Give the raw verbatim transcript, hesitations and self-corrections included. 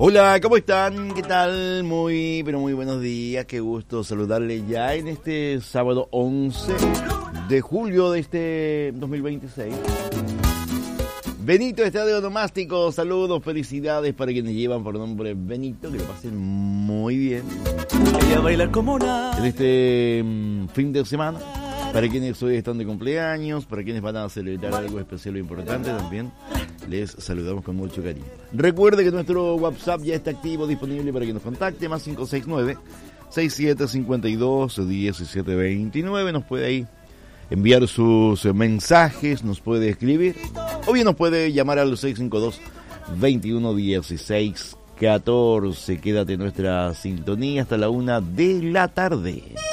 Hola, ¿cómo están? ¿Qué tal? Muy, pero muy buenos días. Qué gusto saludarle ya en este sábado once de julio de este dos mil veintiséis. Benito, Estadio Domástico, saludos, felicidades para quienes llevan por nombre Benito, que lo pasen muy bien. Ella bailar como una... En este um, fin de semana, para quienes hoy están de cumpleaños, para quienes van a celebrar algo especial o importante también, les saludamos con mucho cariño. Recuerde que nuestro WhatsApp ya está activo, disponible para que nos contacte, más cinco seis nueve, seis siete cinco dos, uno siete dos nueve, nos puede ahí enviar sus mensajes, nos puede escribir, o bien nos puede llamar al seis cinco dos, veintiuno dieciséis catorce. Quédate en nuestra sintonía hasta la una de la tarde.